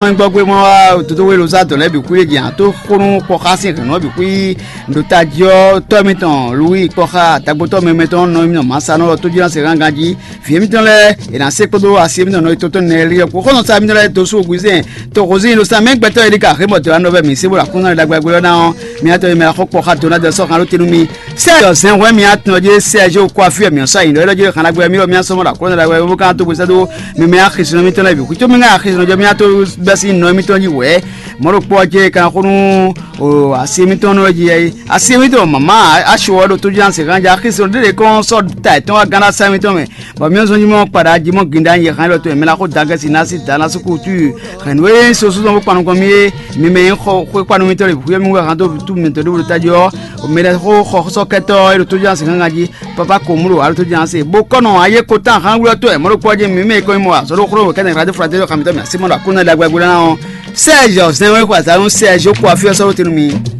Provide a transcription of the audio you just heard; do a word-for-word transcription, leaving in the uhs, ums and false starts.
pẹ́ ń gbọ́ pé wọ́n wá tó tó wé lọ sátọ̀ lẹ́bi kú èjì hàn tó kórun pọ̀ká sí ìkànnì wọ́n bí kú ndòtajọ́ tọ́mìtàn lùwí pọ̀ká àtàgbọ́tọ́ mẹ́mẹ́tọ́ nọ ìmìnà màsánà tó jìnnà sí rangaji fìyẹ́mìtàn lẹ ìnáṣẹ́ kótó àṣìyẹ́mìtàn náà tó tó nẹ́ẹ̀rí ọkọ̀ kọ́nà sáà mìtàn lẹ tó sùn ògùnṣẹ́ tó kò sí ìlúsà mẹ́gbẹ́tọ́ yìí ká àkébọ̀tò ànọ́bẹ̀ mi síbò làkúnná ìdàgbàgbé lọ́nà wọn mi àtọ́ ìmẹ̀ àkọ́pọ̀ ká tó náà dẹ̀ sọ́kàn ló tẹnu mi sẹ́yọ̀ sẹ́ wọ́n mi àtúnọ̀jẹ́ sẹ́yọ̀ kó àfihàn mi ọ̀sán ìlú ẹlọ́jẹ́ kan lágbẹ́ mi lọ́ mi àsọmọ́ làkúnná ìdàgbàgbé wọn kàn tó gbèsè tó mi mi àkìsìnà mi tọ́lá ìbùkún tó mi ń àkìsìnà jọ mi àtọ́ bẹ́sí ìnà mi tọ́ yìí wẹ́ mọ́rọ́ pọ̀ jẹ́ kan kúnú àṣìyẹ́mìtàn náà jẹ́ àṣìyẹ́mìtàn màmá aṣọwọ́dọ̀ tó jẹ́ àṣẹ kan jẹ́ àkìsìnà dédé kan sọ ta ìtàn wa gánà sẹ́mìtàn mẹ́ bàmí ọ̀sán yìí mọ́ padà jimọ́ gíga yẹ kan lọ́tọ̀ ẹ̀mẹ́lá kó dàgẹ́sì náà sì dáná sókò tù kàníwé soso tó ń panu kan mi yé mi mẹ́ kó panu mi tọ́lẹ̀ ìbùkún yẹ mi wá kan tó tu mi tọ́ dóbòdò tajọ́ mẹ́lẹ́ kó kọ́ sọ́kẹ́tọ́ ẹ̀rọ tó jẹ́ àṣẹ kan kan jí papa kò múlò àrò tó jẹ́ àṣẹ bó kọ́nà ayé kó tán kan wúlọ́ tó ẹ̀ mọ́rọ́ pọ́ jẹ́ mi mẹ́ kọ́ ìmọ̀ àṣọ lókòrò kẹ́tẹ̀ ìrìnàjò fúra tẹ́lẹ̀ kàmítọ́ mi àṣìmọ́ra kúnná dàgbàgbọ́ náà sẹ́ẹ̀jọ̀ sẹ́wọ́n kó àtàwọn sẹ́ẹ̀jọ̀ kó àfihàn sọ́wọ́ tẹnu mi.